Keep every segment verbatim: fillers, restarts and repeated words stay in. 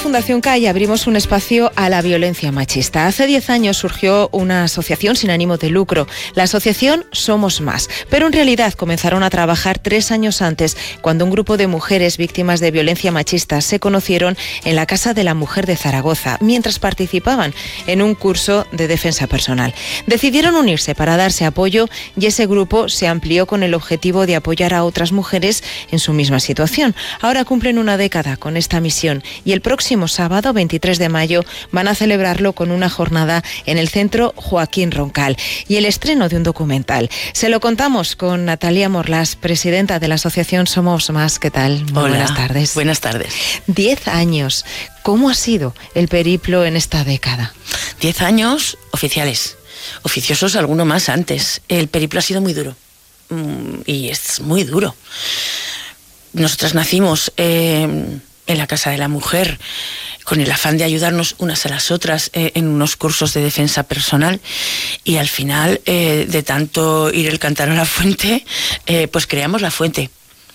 Fundación C A I abrimos un espacio a la violencia machista. Hace diez años surgió una asociación sin ánimo de lucro, la asociación Somos Más, pero en realidad comenzaron a trabajar tres años antes, cuando un grupo de mujeres víctimas de violencia machista se conocieron en la Casa de la Mujer de Zaragoza, mientras participaban en un curso de defensa personal. Decidieron unirse para darse apoyo y ese grupo se amplió con el objetivo de apoyar a otras mujeres en su misma situación. Ahora cumplen una década con esta misión y el próximo sábado, veintitrés de mayo, van a celebrarlo con una jornada en el Centro Joaquín Roncal y el estreno de un documental. Se lo contamos con Natalia Morlás, presidenta de la asociación Somos Más. ¿Qué tal? Muy Hola, buenas tardes. Buenas tardes. Diez años. ¿Cómo ha sido el periplo en esta década? Diez años oficiales, oficiosos alguno más antes. El periplo ha sido muy duro y es muy duro. Nosotras nacimos eh, en la Casa de la Mujer con el afán de ayudarnos unas a las otras eh, en unos cursos de defensa personal y al final eh, de tanto ir el cántaro a la fuente, eh, pues creamos la fuente.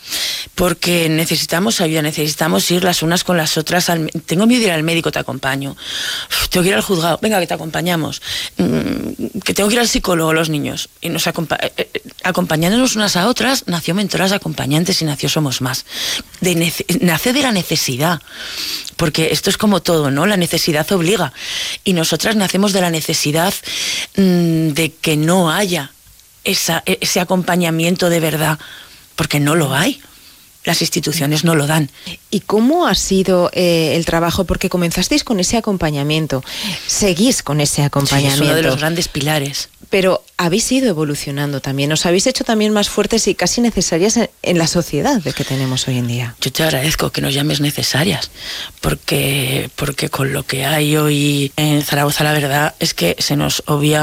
Porque necesitamos ayuda, necesitamos ir las unas con las otras. Al, tengo miedo de ir al médico, te acompaño. Uf, tengo que ir al juzgado, venga, que te acompañamos. Mm, que tengo que ir al psicólogo, los niños. Y nos acompa eh, acompañándonos unas a otras, nació Mentoras Acompañantes y nació Somos Más. De nace de la necesidad, porque esto es como todo, ¿no? La necesidad obliga. Y nosotras nacemos de la necesidad mm, de que no haya esa, ese acompañamiento de verdad. Porque no lo hay. Las instituciones no lo dan. ¿Y cómo ha sido eh, el trabajo? Porque comenzasteis con ese acompañamiento, seguís con ese acompañamiento. Sí, es uno de los grandes pilares. Pero habéis ido evolucionando también, os habéis hecho también más fuertes y casi necesarias en, en la sociedad de que tenemos hoy en día. Yo te agradezco que nos llames necesarias, porque, porque con lo que hay hoy en Zaragoza, la verdad es que se nos obvia